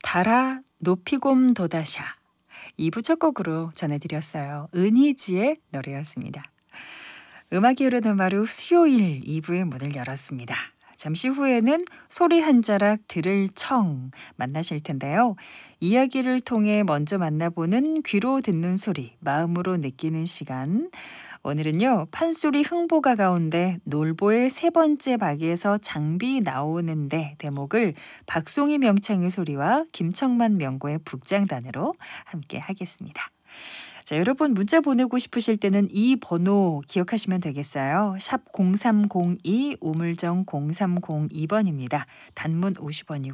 달아 높이곰 도다샤 2부 첫 곡으로 전해드렸어요. 은희지의 노래였습니다. 음악이 흐르는 하루 수요일 2부의 문을 열었습니다. 잠시 후에는 소리 한 자락 들을 청 만나실 텐데요. 이야기를 통해 먼저 만나보는 귀로 듣는 소리, 마음으로 느끼는 시간. 오늘은요, 판소리 흥보가 가운데 놀보의 세 번째 박에서 장비 나오는데 대목을 박송이 명창의 소리와 김청만 명고의 북장단으로 함께 하겠습니다. 자, 여러분 문자 보내고 싶으실 때는 이 번호 기억하시면 되겠어요. 샵 0302 우물정 0302번입니다. 단문 50원이고